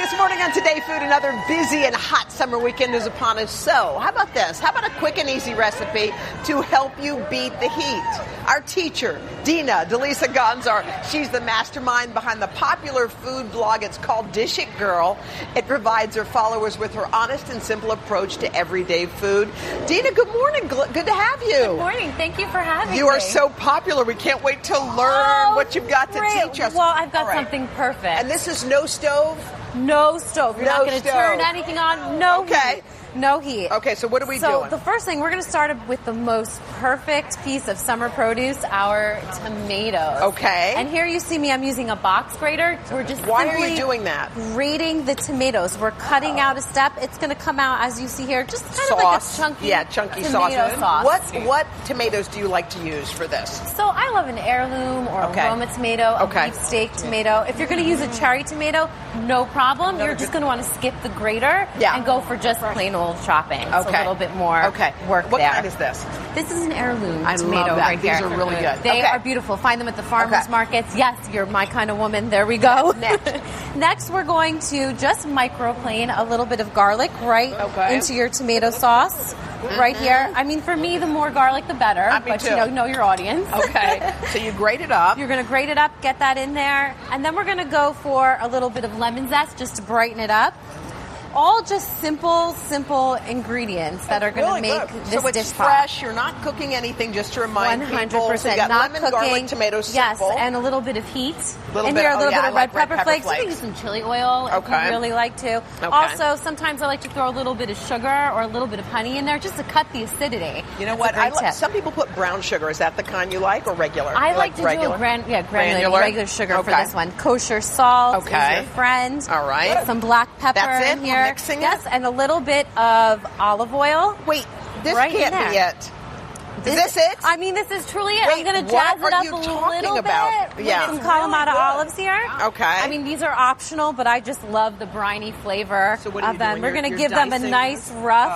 this morning on Today Food, another busy and hot summer weekend is upon us. So, how about this? How about a quick and easy recipe to help you beat the heat? Our teacher, Dina Delisa Gonzar, she's the mastermind behind the popular food blog. It's called Dish It Girl. It provides her followers with her honest and simple approach to everyday food. Dina, good morning. Good to have you. Good morning. Thank you for having me. You are so popular. We can't wait to learn what you've got to teach us. Well, I've got something perfect. And this is no stove? No stove. You're not going to turn anything on. No heat. No heat. Okay, so what are we doing? So the first thing, we're going to start with the most perfect piece of summer produce, our tomatoes. Okay. And here you see me, I'm using a box grater. We're just Why are you doing that? Grating the tomatoes. We're cutting out a step. It's going to come out, as you see here, just kind of like a chunky tomato sauce. What tomatoes do you like to use for this? So I love an heirloom or a Roma tomato, a beefsteak tomato. If you're going to use a cherry tomato, no problem. You're just going to want to skip the grater and go for just plain old chopping. It's a little bit more work What there. kind is this? This is an heirloom I tomato love that. right These here. are really good. They are beautiful. Find them at the farmers markets. Yes, you're my kind of woman. There we go. Next, we're going to just microplane a little bit of garlic into your tomato sauce. Right here. I mean, for me, the more garlic, the better. But you know your audience. Okay. So you grate it up. You're going to grate it up, get that in there, and then we're going to go for a little bit of lemon zest just to brighten it up. All just simple ingredients that are going to make this dish it's fresh. You're not cooking anything, just to remind 100%. people. So you got not lemon, cooking. garlic, tomatoes, yes, simple. and a little bit of heat. A little bit of like red pepper flakes. You can use some chili oil if you really like to. Also, sometimes I like to throw a little bit of sugar or a little bit of honey in there just to cut the acidity. You know what? Some people put brown sugar. Is that the kind you like, or regular? I like to regular? Do granular regular sugar for this one. Kosher salt is your friend. All right. Some black pepper in here. We're mixing it? And a little bit of olive oil. Wait, this can't be it. Is this it? I mean, this is truly it. I'm going to jazz it up a little bit with some Kalamata olives here. Okay. I mean, these are optional, but I just love the briny flavor of them. We're going to give them a nice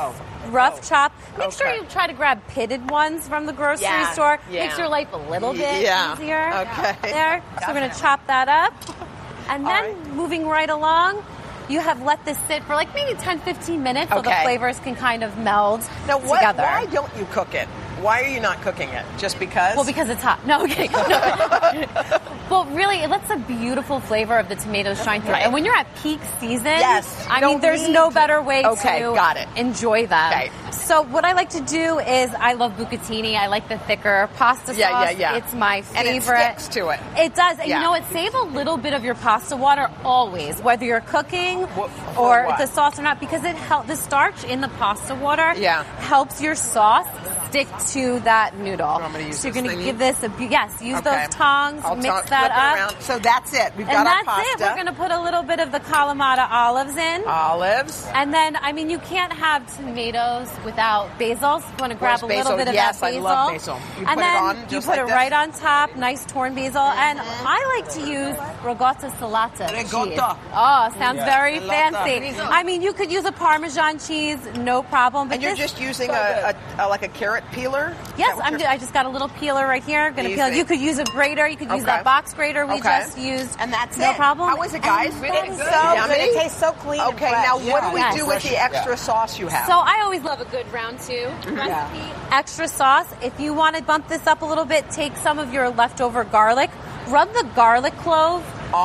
rough chop. Make sure you try to grab pitted ones from the grocery store. Makes your life a little bit easier. Okay. There. So we're going to chop that up. And then moving right along, you have let this sit for like maybe 10-15 minutes so the flavors can kind of meld together. Why don't you cook it? Why are you not cooking it? Just because? Well, because it's hot. No, okay. No. Well, really, it lets the beautiful flavor of the tomatoes shine through. And when you're at peak season, I mean, there's no better way to enjoy them. Okay. So what I like to do is I love bucatini. I like the thicker pasta sauce. It's my favorite. And it sticks to it. It does. And you know what? Save a little bit of your pasta water always, whether you're cooking or the sauce or not, because the starch in the pasta water helps your sauce stick to that noodle. So you're going to give this use those tongs, mix that up. So that's it. We've got our pasta. And that's it. We're going to put a little bit of the Kalamata olives in. Olives. And then, I mean, you can't have tomatoes without basil. So you want to grab a little bit of that basil. I love basil. You put it right on top, nice torn basil. And I like to use ricotta salata cheese. Oh, sounds very fancy. I mean, you could use a Parmesan cheese, no problem. But and you're just using like a carrot peeler? Yes, I just got a little peeler right here. Going to peel. You could use a grater. You could use that box grater we just used. And that's no problem. How is it, guys? Really good. It tastes so clean. Okay, now what do we do with the extra sauce you have? So I always love a good round two recipe. Extra sauce. If you want to bump this up a little bit, take some of your leftover garlic. Rub the garlic clove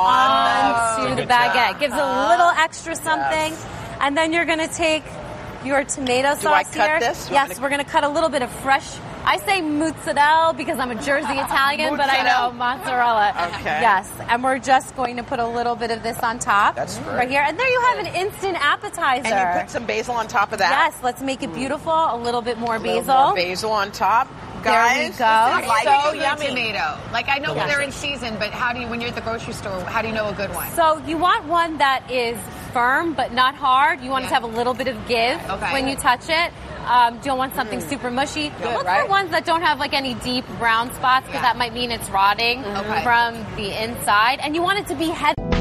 onto the baguette. Gives a little extra something. And then you're going to take your tomato sauce here. Do I cut this? Yes, we're going to cut a little bit of fresh. I say mozzarella because I'm a Jersey Italian, but I know mozzarella. Okay. Yes, and we're just going to put a little bit of this on top. That's great. Right here. And there you have an instant appetizer. And you put some basil on top of that? Yes, let's make it beautiful. A little bit more basil. More basil on top. Guys, there we go. So yummy. Tomato. Like, I know they're in season, but how do you, when you're at the grocery store, how do you know a good one? So you want one that is firm but not hard. You want it to have a little bit of give when you touch it. You don't want something super mushy. Look for ones that don't have like any deep brown spots because that might mean it's rotting from the inside. And you want it to be heavy.